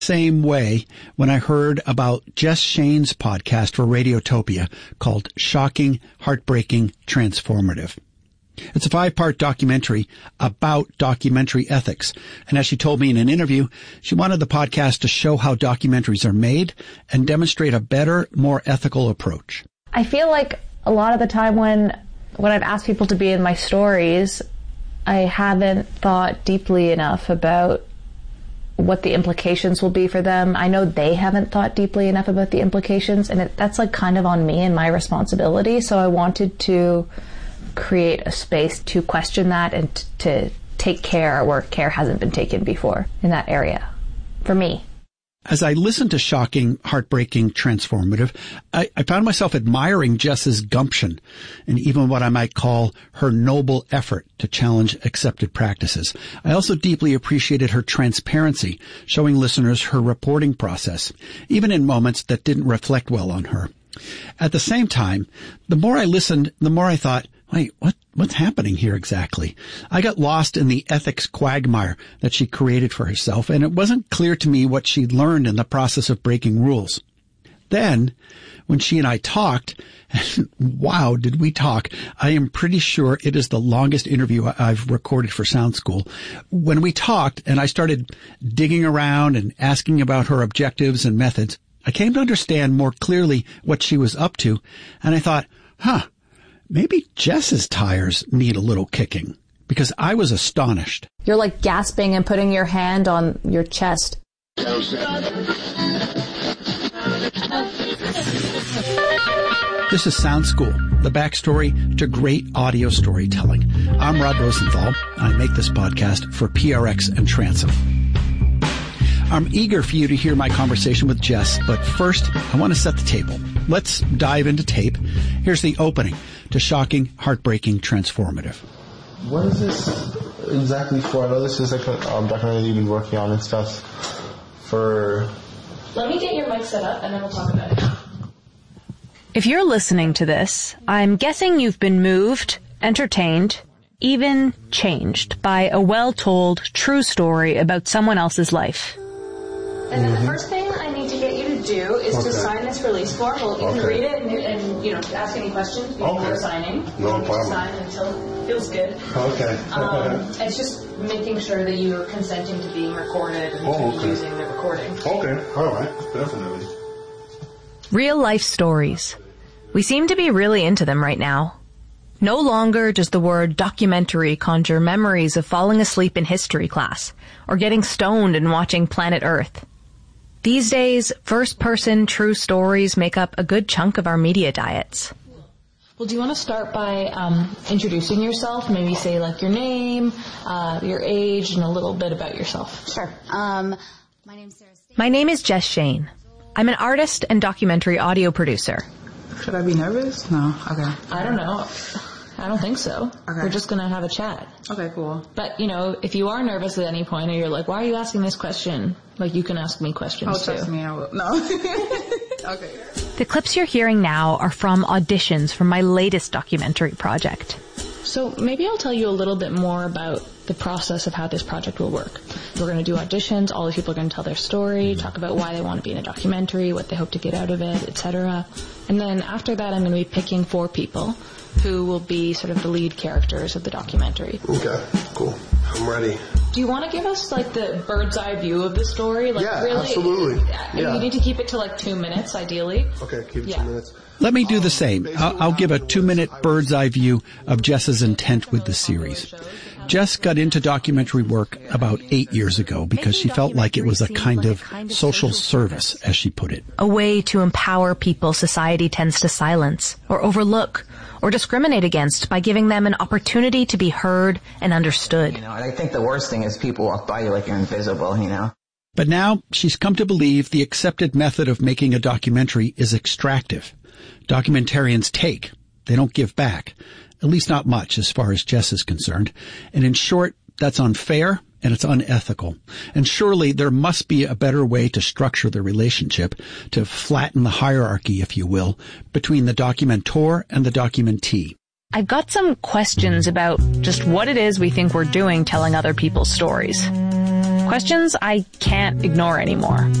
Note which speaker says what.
Speaker 1: same way when I heard about Jess Shane's podcast for Radiotopia called Shocking, Heartbreaking, Transformative. It's a 5-part documentary about documentary ethics. And as she told me in an interview, she wanted the podcast to show how documentaries are made and demonstrate a better, more ethical approach.
Speaker 2: I feel like a lot of the time when I've asked people to be in my stories, I haven't thought deeply enough about what the implications will be for them. I know they haven't thought deeply enough about the implications, and that's like kind of on me and my responsibility. So I wanted to create a space to question that and to take care where care hasn't been taken before in that area for me.
Speaker 1: As I listened to Shocking, Heartbreaking, Transformative, I found myself admiring Jess's gumption and even what I might call her noble effort to challenge accepted practices. I also deeply appreciated her transparency, showing listeners her reporting process, even in moments that didn't reflect well on her. At the same time, the more I listened, the more I thought, wait, what's happening here exactly? I got lost in the ethics quagmire that she created for herself, and it wasn't clear to me what she'd learned in the process of breaking rules. Then, when she and I talked, and wow, did we talk, I am pretty sure it is the longest interview I've recorded for Sound School. When we talked and I started digging around and asking about her objectives and methods, I came to understand more clearly what she was up to, and I thought, maybe Jess's tires need a little kicking, because I was astonished.
Speaker 2: You're like gasping and putting your hand on your chest.
Speaker 1: This is Sound School, the backstory to great audio storytelling. I'm Rod Rosenthal. I make this podcast for PRX and Transom. I'm eager for you to hear my conversation with Jess, but first, I want to set the table. Let's dive into tape. Here's the opening to Shocking, Heartbreaking, Transformative.
Speaker 3: What is this exactly for? I know this is like a documentary you've been working on and stuff for...
Speaker 2: Let me get your mic set up and then we'll talk about it.
Speaker 4: If you're listening to this, I'm guessing you've been moved, entertained, even changed by a well-told, true story about someone else's life.
Speaker 2: And then the first thing I need to get you to do is to sign this release form. Well, you can read it and ask any questions before signing.
Speaker 3: No problem.
Speaker 2: Sign until it feels good.
Speaker 3: Okay.
Speaker 2: It's just making sure that you're consenting to being recorded and to using the recording.
Speaker 3: Okay. All right. Definitely.
Speaker 4: Real life stories. We seem to be really into them right now. No longer does the word documentary conjure memories of falling asleep in history class or getting stoned and watching Planet Earth. These days, first-person true stories make up a good chunk of our media diets.
Speaker 2: Well, do you want to start by introducing yourself? Maybe say, like, your name, your age, and a little bit about yourself.
Speaker 5: Sure.
Speaker 4: My name is Jess Shane. I'm an artist and documentary audio producer.
Speaker 5: Should I be nervous? No. Okay.
Speaker 2: I don't know. I don't think so.
Speaker 5: Okay.
Speaker 2: We're just going to have a chat.
Speaker 5: Okay, cool.
Speaker 2: But, if you are nervous at any point or you're like, why are you asking this question? Like, you can ask me questions, too.
Speaker 5: Trust me, I will. No. Okay.
Speaker 4: The clips you're hearing now are from auditions from my latest documentary project.
Speaker 2: So maybe I'll tell you a little bit more about the process of how this project will work. We're going to do auditions. All the people are going to tell their story, talk about why they want to be in a documentary, what they hope to get out of it, etc. And then after that, I'm going to be picking 4 people who will be sort of the lead characters of the documentary.
Speaker 3: Okay, cool. I'm ready.
Speaker 2: Do you want to give us, like, the bird's eye view of the story? Like,
Speaker 3: yeah,
Speaker 2: really,
Speaker 3: absolutely.
Speaker 2: You need to keep it to, like, 2 minutes, ideally.
Speaker 3: Okay, keep it 2 minutes.
Speaker 1: Let me do the same. I'll give a 2-minute bird's eye view of Jess's intent with the series. Jess got into documentary work about 8 years ago because she felt like it was a kind of social service, as she put it.
Speaker 4: A way to empower people society tends to silence or overlook or discriminate against by giving them an opportunity to be heard and understood.
Speaker 6: And I think the worst thing is people walk by you like you're invisible,
Speaker 1: But now she's come to believe the accepted method of making a documentary is extractive. Documentarians take. They don't give back. At least not much as far as Jess is concerned. And in short, that's unfair and it's unethical. And surely there must be a better way to structure the relationship, to flatten the hierarchy, if you will, between the documentor and the documentee.
Speaker 4: I've got some questions about just what it is we think we're doing telling other people's stories. Questions I can't ignore anymore.